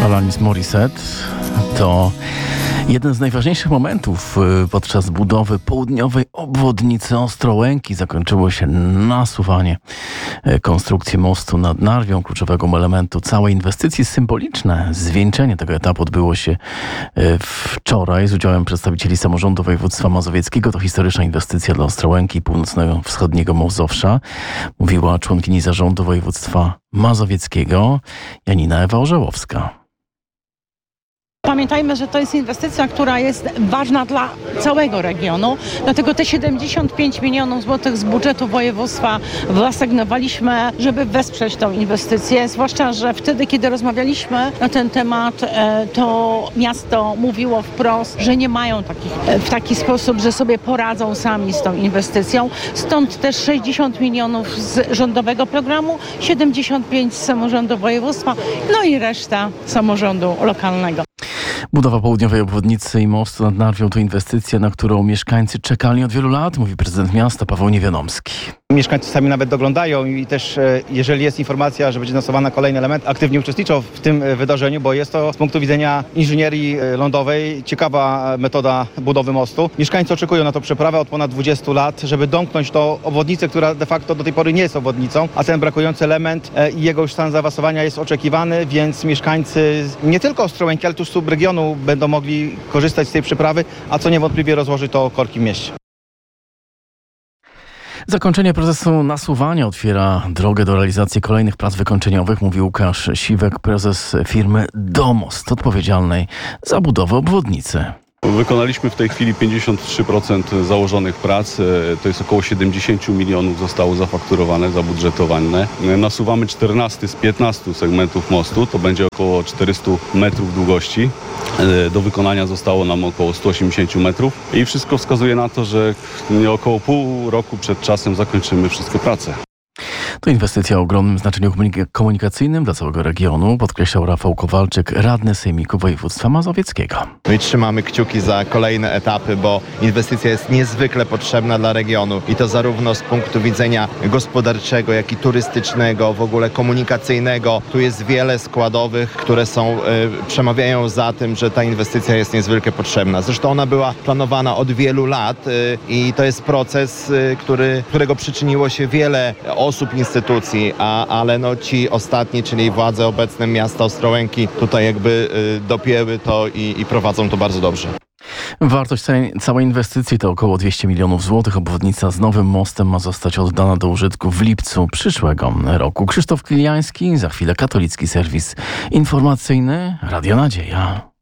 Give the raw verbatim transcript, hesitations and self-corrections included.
Alanis Morissette to jeden z najważniejszych momentów podczas budowy południowej obwodnicy Ostrołęki. Zakończyło się nasuwanie konstrukcji mostu nad Narwią, kluczowego elementu całej inwestycji. Symboliczne zwieńczenie tego etapu odbyło się wczoraj z udziałem przedstawicieli samorządu województwa mazowieckiego. To historyczna inwestycja dla Ostrołęki i północno-wschodniego Mazowsza, mówiła członkini zarządu województwa mazowieckiego Janina Ewa Orzełowska. Pamiętajmy, że to jest inwestycja, która jest ważna dla całego regionu, dlatego te siedemdziesiąt pięć milionów złotych z budżetu województwa wyasygnowaliśmy, żeby wesprzeć tą inwestycję, zwłaszcza, że wtedy, kiedy rozmawialiśmy na ten temat, to miasto mówiło wprost, że nie mają takich, w taki sposób, że sobie poradzą sami z tą inwestycją. Stąd też sześćdziesiąt milionów z rządowego programu, siedemdziesiąt pięć z samorządu województwa, no i reszta samorządu lokalnego. Budowa południowej obwodnicy i mostu nad Narwią to inwestycja, na którą mieszkańcy czekali od wielu lat, mówi prezydent miasta Paweł Niewiadomski. Mieszkańcy sami nawet doglądają i też jeżeli jest informacja, że będzie nasowany kolejny element, aktywnie uczestniczą w tym wydarzeniu, bo jest to z punktu widzenia inżynierii lądowej ciekawa metoda budowy mostu. Mieszkańcy oczekują na to przeprawę od ponad dwudziestu lat, żeby domknąć tą obwodnicę, która de facto do tej pory nie jest obwodnicą, a ten brakujący element i jego już stan zaawansowania jest oczekiwany, więc mieszkańcy nie tylko Ostrołęki, ale tu subregionu będą mogli korzystać z tej przeprawy, a co niewątpliwie rozłoży to korki w mieście. Zakończenie procesu nasuwania otwiera drogę do realizacji kolejnych prac wykończeniowych, mówi Łukasz Siwek, prezes firmy Domost, odpowiedzialnej za budowę obwodnicy. Wykonaliśmy w tej chwili pięćdziesiąt trzy procent założonych prac, to jest około siedemdziesiąt milionów zostało zafakturowane, zabudżetowane. Nasuwamy czternaście z piętnastu segmentów mostu, to będzie około czterysta metrów długości. Do wykonania zostało nam około sto osiemdziesiąt metrów i wszystko wskazuje na to, że około pół roku przed czasem zakończymy wszystkie prace. To inwestycja o ogromnym znaczeniu komunikacyjnym dla całego regionu, podkreślał Rafał Kowalczyk, radny Sejmiku Województwa Mazowieckiego. No i trzymamy kciuki za kolejne etapy, bo inwestycja jest niezwykle potrzebna dla regionu i to zarówno z punktu widzenia gospodarczego, jak i turystycznego, w ogóle komunikacyjnego. Tu jest wiele składowych, które są, y, przemawiają za tym, że ta inwestycja jest niezwykle potrzebna. Zresztą ona była planowana od wielu lat y, i to jest proces, y, który, którego przyczyniło się wiele osób, instytucji, a, ale no ci ostatni, czyli władze obecne miasta Ostrołęki tutaj jakby y, dopięły to i, i prowadzą to bardzo dobrze. Wartość całej inwestycji to około dwieście milionów złotych. Obwodnica z nowym mostem ma zostać oddana do użytku w lipcu przyszłego roku. Krzysztof Kiliański, za chwilę Katolicki Serwis Informacyjny, Radio Nadzieja.